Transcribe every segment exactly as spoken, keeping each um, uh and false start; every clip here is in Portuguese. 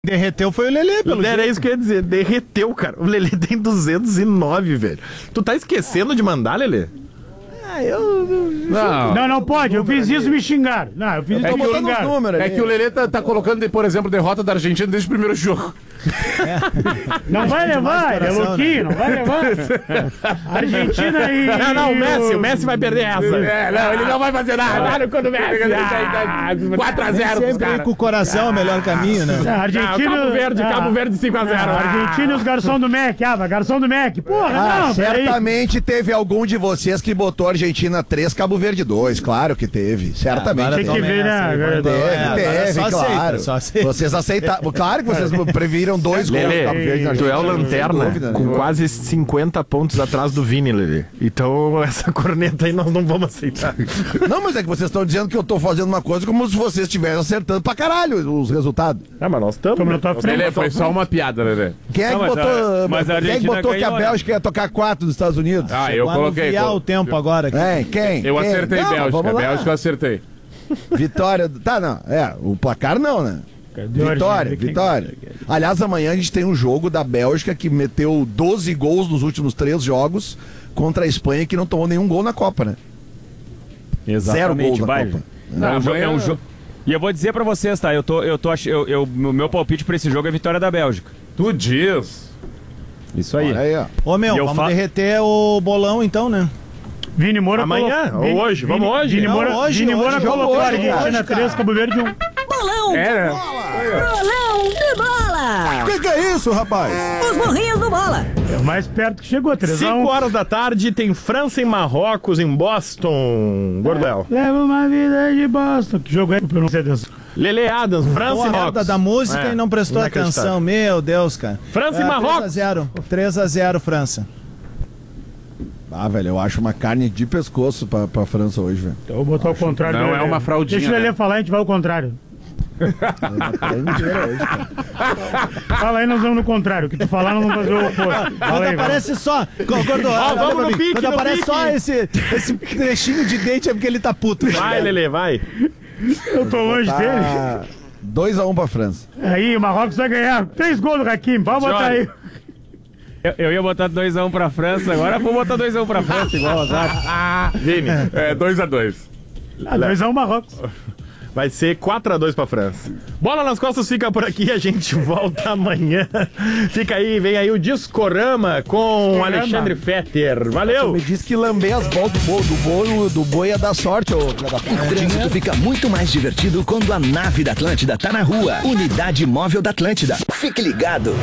Derreteu foi o Lelê, pelo Era jeito. isso que eu ia dizer, derreteu, cara. O Lelê tem duzentos e nove, velho. Tu tá esquecendo de mandar, Lelê? Ah, eu... Não, Não, não pode. Eu fiz isso e me xingaram. Não, eu fiz isso É e que me eu- xingaram. é que o Lelê tá, tá colocando, por exemplo, derrota da Argentina desde o primeiro jogo. Não vai levar, ele é coração, louquinho, não vai levar. Argentina e... Não, não, o Messi, o Messi vai perder essa. É, não, ele não vai fazer nada. Quando o Messi. quatro a zero pros Sempre ir caras. com o coração é o melhor caminho, né? A Ah, Argentina... Cabo Verde, ah, Cabo Verde cinco a zero. ah, Argentina e os garçons do Mac. Ah, mas garçom do Mac. Porra, Ah, não, peraí. certamente teve algum de vocês que botou Argentina três, Cabo Verde dois. Claro que teve. Certamente Agora Tem que teve. ver, né? Teve, Teve, É, agora teve, só aceita, claro. só aceita. Vocês aceitaram. Claro que vocês previram dois gols Lelê, do Cabo Verde na tu é o Argentina, sem lanterna dúvida com nenhuma. quase cinquenta pontos atrás do Vini, Lelê. Então essa corneta aí nós não vamos aceitar. Não, mas é que vocês estão dizendo que eu tô fazendo uma coisa como se vocês estivessem acertando pra caralho os resultados. Ah, mas nós estamos. Como na tua frente. Lelê, foi só uma piada, Lelê. Quem é Não, que mas botou, a- mas a quem é que, Argentina botou que a ganhou, né? Bélgica ia tocar quatro dos Estados Unidos? Ah, eu Vai coloquei. anuviar colo- o tempo agora aqui. É, quem? Eu Quem? acertei Não, Bélgica. vamos lá. Bélgica eu acertei. Vitória. Tá, não. É, o placar não, né? Cadê o Vitória, Argentina? vitória. Aliás, amanhã a gente tem um jogo da Bélgica que meteu doze gols nos últimos três jogos contra a Espanha, que não tomou nenhum gol na Copa, né? Zero gols na vai. Copa. É um jo- é um jogo. E eu vou dizer pra vocês, tá? Eu tô, eu tô, ach- eu, eu, o meu palpite pra esse jogo é vitória da Bélgica. Tu diz. Isso aí. Olha aí, ó. Ô, meu, E eu vamos fa- derreter o bolão então, né? Vini Moura Amanhã? colocou- Ou hoje? Vamos Vini- hoje? Vini Não, Moura, hoje, Vini hoje, Moura hoje, colocou hoje, a Argentina hoje, três, cara. Cabo Verde um. Bolão É, né? Bolão de bola! O que, que é isso, rapaz? Os morrinhos do bola! É o mais perto que chegou, três a cinco um. horas da tarde tem França e Marrocos em Boston. Gordel. Leva uma vida de Boston. Que jogo é que eu não sei Deus. Lele Adams, França Pô, e a merda Marrocos. da música É, e não prestou inacreditável. atenção. Meu Deus, cara. França e Marrocos. três a zero. três a zero, França. Ah, velho, eu acho uma carne de pescoço pra, pra França hoje, velho. Então eu vou botar o contrário. Não do é Lelê. uma fraldinha, Deixa o Lelê né? falar, a gente vai ao contrário. É inteira hoje, cara. Fala aí, nós vamos no contrário. O que tu falar, nós vamos fazer o oposto. Fala Quando aí, aparece só. Go- Gordo, olha vamos pra no mim. pique, Quando no aparece pique. só esse, esse trechinho de dente é porque ele tá puto. Vai, Lele, vai. eu tô longe dele. Tá dois a um pra França. Aí, o Marrocos vai ganhar. Três gols do Hakimi. Pode botar aí. Eu, eu ia botar dois a um pra França, agora vou botar dois a um pra França, igual azar. Vini, É, dois a dois. Ah, dois a um Marrocos. vai ser quatro a dois pra França. Bola nas costas fica por aqui, a gente volta amanhã. Fica aí, vem aí o Discorama com Discorama. Alexandre Fetter. Valeu! Me disse que lamber as bolas do boi, do boi, do boi ia dar sorte, ô filho da puta. O trânsito fica muito mais divertido quando a nave da Atlântida tá na rua. Unidade Móvel da Atlântida. Fique ligado.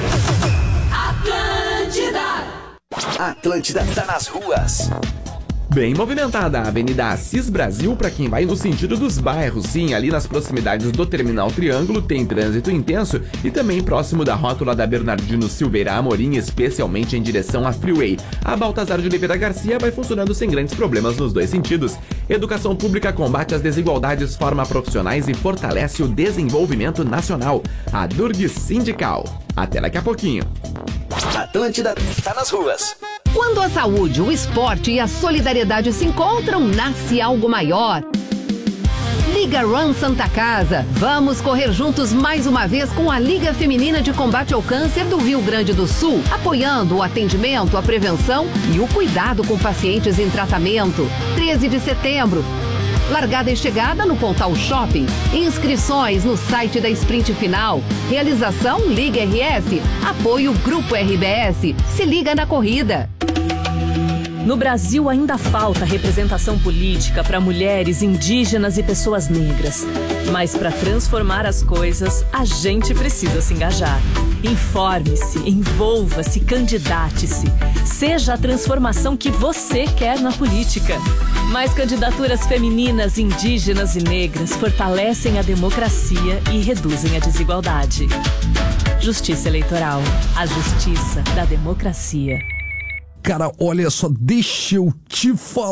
A Atlântida tá nas ruas. Bem movimentada a Avenida Assis Brasil para quem vai no sentido dos bairros. Sim, ali nas proximidades do Terminal Triângulo tem trânsito intenso e também próximo da rótula da Bernardino Silveira Amorim, especialmente em direção à Freeway. A Baltazar de Oliveira Garcia vai funcionando sem grandes problemas nos dois sentidos. Educação pública combate as desigualdades, forma profissionais e fortalece o desenvolvimento nacional. A Durg Sindical. Até daqui a pouquinho. Atlântida tá nas ruas. Quando a saúde, o esporte e a solidariedade se encontram, nasce algo maior. Liga Run Santa Casa. Vamos correr juntos mais uma vez com a Liga Feminina de Combate ao Câncer do Rio Grande do Sul, apoiando o atendimento, a prevenção e o cuidado com pacientes em tratamento. treze de setembro. Largada e chegada no Pontal Shopping. Inscrições no site da Sprint Final. Realização Liga R S. Apoio Grupo R B S. Se liga na corrida. No Brasil ainda falta representação política para mulheres, indígenas e pessoas negras. Mas para transformar as coisas, a gente precisa se engajar. Informe-se, envolva-se, candidate-se. Seja a transformação que você quer na política. Mais candidaturas femininas, indígenas e negras fortalecem a democracia e reduzem a desigualdade. Justiça Eleitoral. A justiça da democracia. Cara, olha só, deixa eu te falar.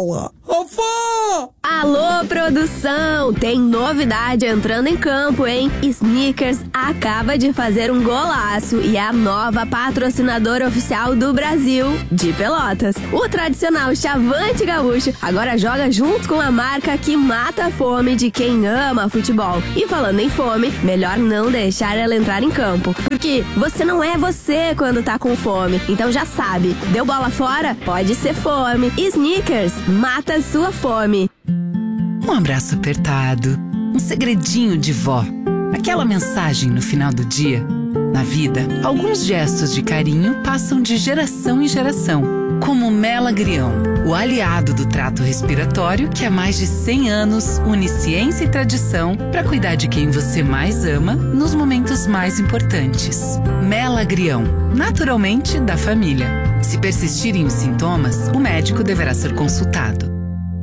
Ofô! Alô, produção! Tem novidade entrando em campo, hein? Snickers acaba de fazer um golaço e é a nova patrocinadora oficial do Brasil, de Pelotas. O tradicional Chavante Gaúcho agora joga junto com a marca que mata a fome de quem ama futebol. E falando em fome, melhor não deixar ela entrar em campo, porque você não é você quando tá com fome. Então já sabe, deu bola fora? Pode ser fome. Snickers, mata a sua fome. Um abraço apertado, um segredinho de vó, aquela mensagem no final do dia. Na vida, alguns gestos de carinho passam de geração em geração, como o Melagrião, o aliado do trato respiratório que há mais de cem anos une ciência e tradição para cuidar de quem você mais ama nos momentos mais importantes. Melagrião, naturalmente da família. Se persistirem os sintomas, o médico deverá ser consultado.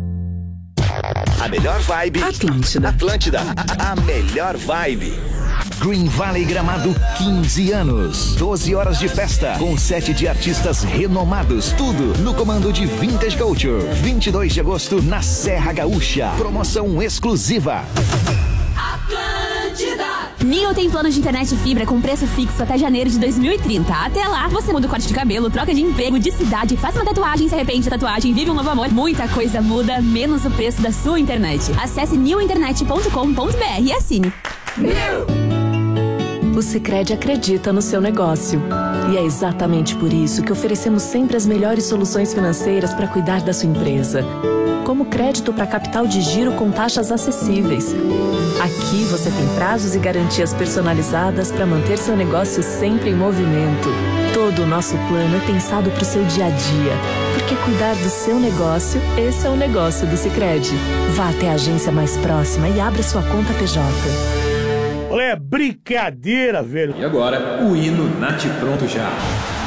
A melhor vibe. Atlântida. Atlântida. A, a melhor vibe. Green Valley Gramado, quinze anos. doze horas de festa, com sete de artistas renomados. Tudo no comando de Vintage Culture. vinte e dois de agosto, na Serra Gaúcha. Promoção exclusiva. Atlântida. Mil tem plano de internet fibra com preço fixo até janeiro de dois mil e trinta. Até lá, você muda o corte de cabelo, troca de emprego, de cidade, faz uma tatuagem, se arrepende da tatuagem, vive um novo amor. Muita coisa muda, menos o preço da sua internet. Acesse new internet ponto com ponto b r e assine. O Sicredi acredita no seu negócio. E é exatamente por isso que oferecemos sempre as melhores soluções financeiras para cuidar da sua empresa. Como crédito para capital de giro com taxas acessíveis. Aqui você tem prazos e garantias personalizadas para manter seu negócio sempre em movimento. Todo o nosso plano é pensado para o seu dia a dia. Porque cuidar do seu negócio, esse é o negócio do Sicredi. Vá até a agência mais próxima e abra sua conta P J. Olha, é brincadeira, velho. E agora, o hino Nath Pronto Já.